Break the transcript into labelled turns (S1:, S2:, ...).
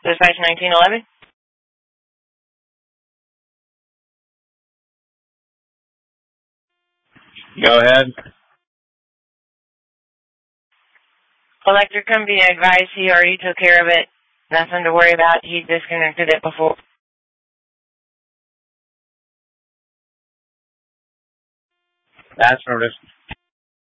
S1: Dispatch 1911.
S2: Go ahead.
S1: Collector can be advised he already took care of it. Nothing to worry about. He disconnected it before.
S2: That's noticed.